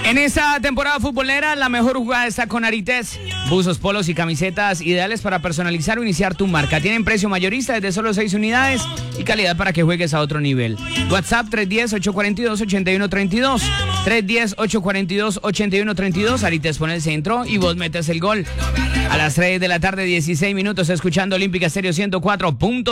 En esta temporada futbolera, la mejor jugada está con Arites. Buzos, polos y camisetas ideales para personalizar o iniciar tu marca. Tienen precio mayorista desde solo 6 unidades y calidad para que juegues a otro nivel. WhatsApp 310-842-8132. 310-842-8132. Arites pone el centro y vos metes el gol. A las 3 de la tarde, 16 minutos, escuchando Olímpica Estéreo 104.5.